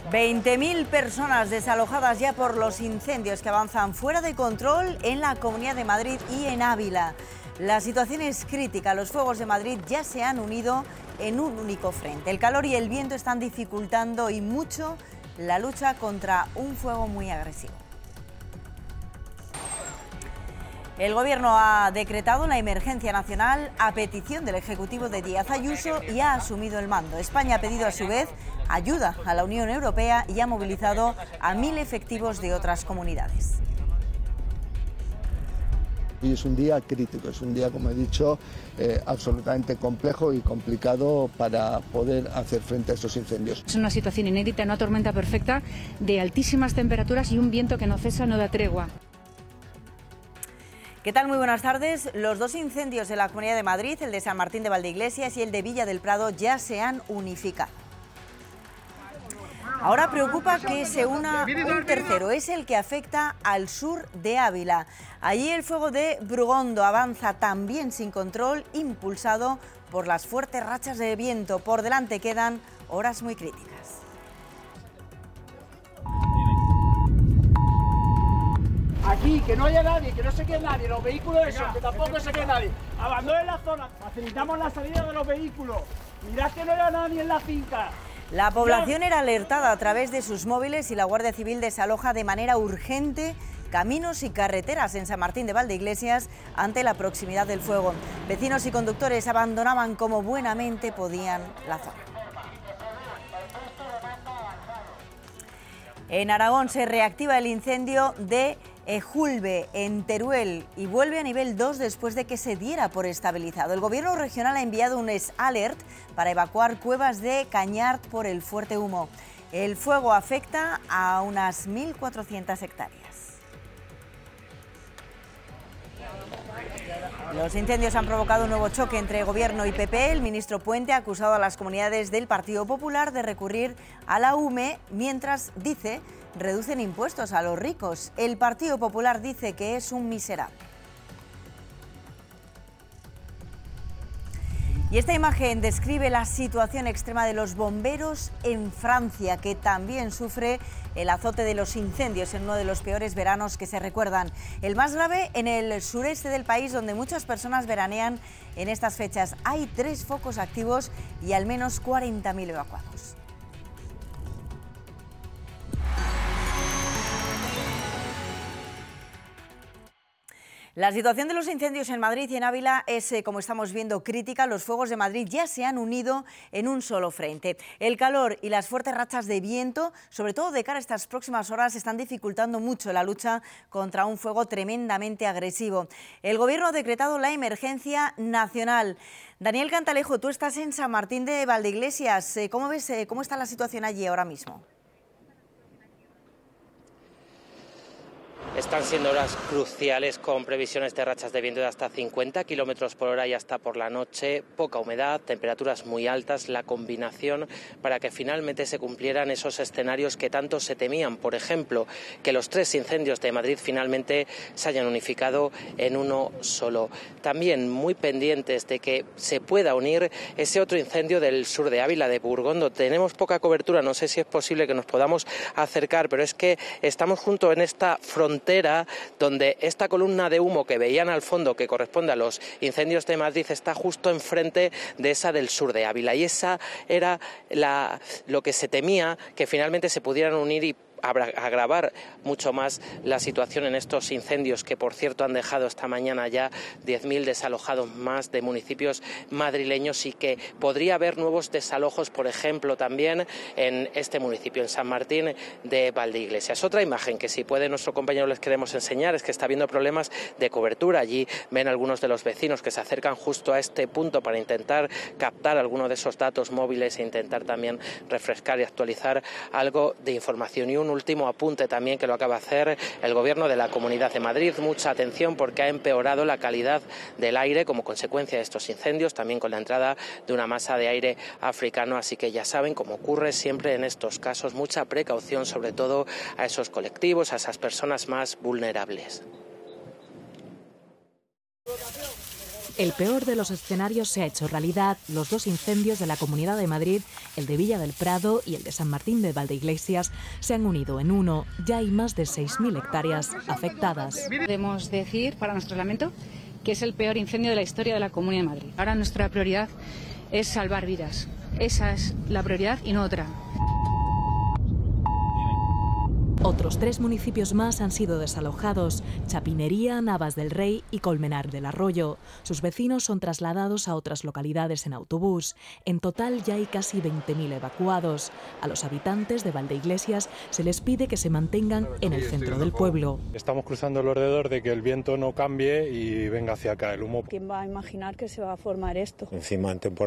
20.000 personas desalojadas ya por los incendios que avanzan fuera de control en la Comunidad de Madrid y en Ávila. La situación es crítica. Los fuegos de Madrid ya se han unido en un único frente. El calor y el viento están dificultando y mucho la lucha contra un fuego muy agresivo. El Gobierno ha decretado la emergencia nacional a petición del Ejecutivo de Díaz Ayuso y ha asumido el mando. España ha pedido a su vez ayuda a la Unión Europea y ha movilizado a 1.000 efectivos de otras comunidades. Y es un día crítico, es un día, como he dicho, absolutamente complejo y complicado para poder hacer frente a estos incendios. Es una situación inédita, una tormenta perfecta de altísimas temperaturas y un viento que no cesa, no da tregua. ¿Qué tal? Muy buenas tardes. Los dos incendios de la Comunidad de Madrid, el de San Martín de Valdeiglesias y el de Villa del Prado, ya se han unificado. Ahora preocupa que se una un tercero, es el que afecta al sur de Ávila. Allí el fuego de Brugondo avanza también sin control, impulsado por las fuertes rachas de viento. Por delante quedan horas muy críticas. Aquí, que no haya nadie, que no se quede nadie, los vehículos esos, que tampoco se quede nadie. Abandonen la zona, facilitamos la salida de los vehículos. Mirad que no haya nadie en la finca. La población era alertada a través de sus móviles y la Guardia Civil desaloja de manera urgente caminos y carreteras en San Martín de Valdeiglesias ante la proximidad del fuego. Vecinos y conductores abandonaban como buenamente podían la zona. En Aragón se reactiva el incendio de Ejulbe, en Teruel, y vuelve a nivel 2 después de que se diera por estabilizado. El Gobierno regional ha enviado un alert para evacuar Cuevas de Cañart por el fuerte humo. El fuego afecta a unas 1.400 hectáreas. Los incendios han provocado un nuevo choque entre Gobierno y PP. El ministro Puente ha acusado a las comunidades del Partido Popular de recurrir a la UME mientras, dice, reducen impuestos a los ricos. El Partido Popular dice que es un miserable. Y esta imagen describe la situación extrema de los bomberos en Francia, que también sufre el azote de los incendios en uno de los peores veranos que se recuerdan. El más grave en el sureste del país, donde muchas personas veranean en estas fechas. Hay 3 focos activos y al menos 40.000 evacuados. La situación de los incendios en Madrid y en Ávila es, como estamos viendo, crítica. Los fuegos de Madrid ya se han unido en un solo frente. El calor y las fuertes rachas de viento, sobre todo de cara a estas próximas horas, están dificultando mucho la lucha contra un fuego tremendamente agresivo. El Gobierno ha decretado la emergencia nacional. Daniel Cantalejo, tú estás en San Martín de Valdeiglesias. ¿Cómo ves cómo está la situación allí ahora mismo? Están siendo horas cruciales con previsiones de rachas de viento de hasta 50 kilómetros por hora y hasta por la noche, poca humedad, temperaturas muy altas, la combinación para que finalmente se cumplieran esos escenarios que tanto se temían. Por ejemplo, que los 3 incendios de Madrid finalmente se hayan unificado en uno solo. También muy pendientes de que se pueda unir ese otro incendio del sur de Ávila, de Brugondo. Tenemos poca cobertura, no sé si es posible que nos podamos acercar, pero es que estamos junto en esta frontera donde esta columna de humo que veían al fondo, que corresponde a los incendios de Madrid, está justo enfrente de esa del sur de Ávila. Y esa era lo que se temía, que finalmente se pudieran unir y agravar mucho más la situación en estos incendios que, por cierto, han dejado esta mañana ya 10.000 desalojados más de municipios madrileños y que podría haber nuevos desalojos, por ejemplo, también en este municipio, en San Martín de Valdeiglesias. Otra imagen que, si puede, nuestro compañero les queremos enseñar es que está habiendo problemas de cobertura. Allí ven algunos de los vecinos que se acercan justo a este punto para intentar captar alguno de esos datos móviles e intentar también refrescar y actualizar algo de información. Y un último apunte también que lo acaba de hacer el Gobierno de la Comunidad de Madrid. Mucha atención porque ha empeorado la calidad del aire como consecuencia de estos incendios, también con la entrada de una masa de aire africano. Así que ya saben, como ocurre siempre en estos casos, mucha precaución, sobre todo a esos colectivos, a esas personas más vulnerables. El peor de los escenarios se ha hecho realidad. Los dos incendios de la Comunidad de Madrid, el de Villa del Prado y el de San Martín de Valdeiglesias, se han unido en uno. Ya hay más de 6.000 hectáreas afectadas. Podemos decir, para nuestro lamento, que es el peor incendio de la historia de la Comunidad de Madrid. Ahora nuestra prioridad es salvar vidas. Esa es la prioridad y no otra. Otros 3 municipios más han sido desalojados: Chapinería, Navas del Rey y Colmenar del Arroyo. Sus vecinos son trasladados a otras localidades en autobús. En total ya hay casi 20.000 evacuados. A los habitantes de Valdeiglesias se les pide que se mantengan en el centro del pueblo. Estamos cruzando alrededor de que el viento no cambie y venga hacia acá el humo. ¿Quién va a imaginar que se va a formar esto? Encima en temporada